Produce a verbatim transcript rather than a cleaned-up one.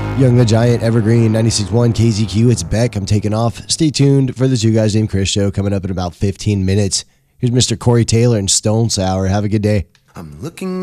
Young the Giant, Evergreen, ninety-six point one K Z Q. It's Beck. I'm taking off. Stay tuned for the Two Guys Named Chris show coming up in about fifteen minutes. Here's Mister Corey Taylor and Stone Sour. Have a good day. I'm looking